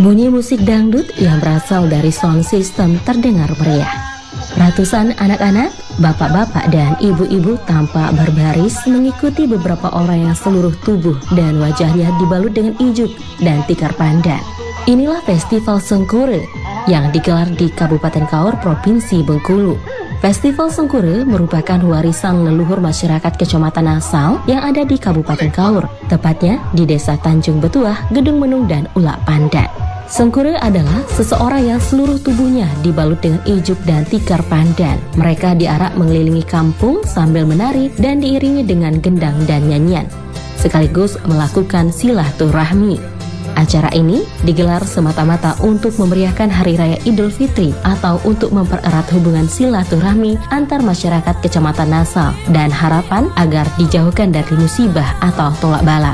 Bunyi musik dangdut yang berasal dari sound system terdengar meriah. Ratusan anak-anak, bapak-bapak dan ibu-ibu tampak berbaris mengikuti beberapa orang yang seluruh tubuh dan wajahnya dibalut dengan ijuk dan tikar pandan. Inilah Festival Sengkure yang digelar di Kabupaten Kaur, Provinsi Bengkulu. Festival Sengkure merupakan warisan leluhur masyarakat Kecamatan Nasal yang ada di Kabupaten Kaur, tepatnya di Desa Tanjung Betuah, Gedung Menung, dan Ulak Pandan. Sengkure adalah seseorang yang seluruh tubuhnya dibalut dengan ijuk dan tikar pandan. Mereka diarak mengelilingi kampung sambil menari dan diiringi dengan gendang dan nyanyian, sekaligus melakukan silaturahmi. Acara ini digelar semata-mata untuk memeriahkan Hari Raya Idul Fitri atau untuk mempererat hubungan silaturahmi antar masyarakat Kecamatan Nasal dan harapan agar dijauhkan dari musibah atau tolak bala.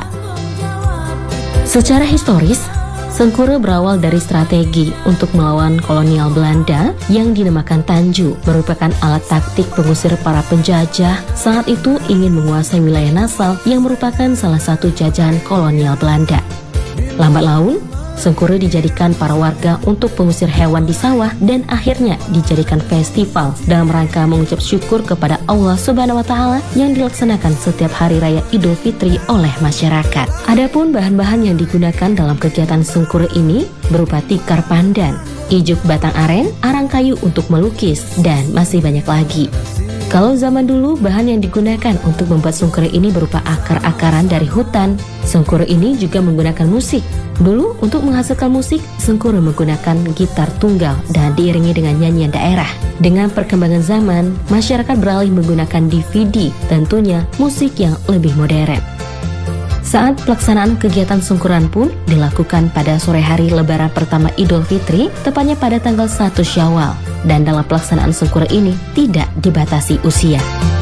Secara historis, Sengkure berawal dari strategi untuk melawan kolonial Belanda yang dinamakan Tanju, merupakan alat taktik pengusir para penjajah saat itu ingin menguasai wilayah Nasal yang merupakan salah satu jajahan kolonial Belanda. Lambat laun, Sengkure dijadikan para warga untuk pengusir hewan di sawah dan akhirnya dijadikan festival dalam rangka mengucap syukur kepada Allah Subhanahu wa Ta'ala yang dilaksanakan setiap hari raya Idul Fitri oleh masyarakat. Adapun bahan-bahan yang digunakan dalam kegiatan Sengkure ini berupa tikar pandan, ijuk batang aren, arang kayu untuk melukis, dan masih banyak lagi. Kalau zaman dulu, bahan yang digunakan untuk membuat sengkure ini berupa akar-akaran dari hutan. Sengkure ini juga menggunakan musik. Dulu, untuk menghasilkan musik, sengkure menggunakan gitar tunggal dan diiringi dengan nyanyian daerah. Dengan perkembangan zaman, masyarakat beralih menggunakan DVD, tentunya musik yang lebih modern. Saat pelaksanaan kegiatan sengkuran pun dilakukan pada sore hari lebaran pertama Idul Fitri, tepatnya pada tanggal 1 Syawal. Dan dalam pelaksanaan sengkure ini tidak dibatasi usia.